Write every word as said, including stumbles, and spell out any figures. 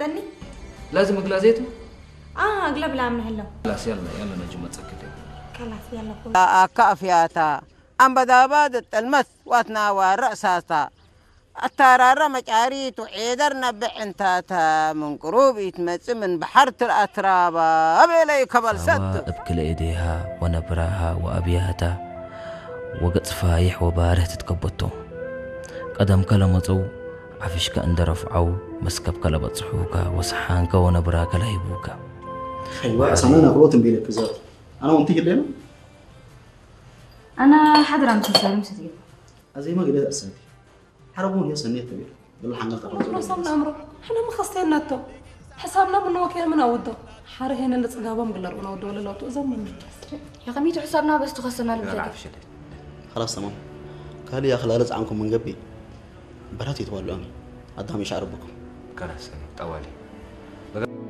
تقلني لازم اقلازيته اه اقلب لا من هلا خلاص يلا يلا نجم تسكتي خلاص يلا كل كافياتا أم بداباد المث واتناوى رأساتا الترارة مجاري تعيدر نبع انتاتا من قروب يتمس من بحرة الأترابة أبي لي كبل سد أبكل إيديها ونبراها وأبياتا وقت فايح وباره تتكبتو قدم كلمتو عفشك أند رفعو مسكب كلبت صحوكا وصحانك ونبراك لهيبوكا أيوة سنانا قلوت بيلك كزات أنا وانتي لنا أنا حضر مش سالم ستير أزي ما قلت أساتي حربون يا سنية تبير بالله حنا تقرأ صمنا أمره حنا ما خصينا تو حسابنا من وكيل من أوده حاره هنا اللي تجابهم قلنا من أوده ولا لا تزمن يا قميت حسابنا بس تخصنا لبجد خلاص تمام قال يا خلال عنكم من قبل براتي تولوني قدامي شعر بكم خلاص طوالي